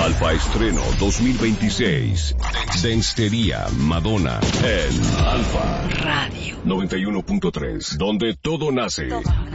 Alfa Estreno 2026. Denstería Madonna en Alfa Radio 91.3, donde todo nace.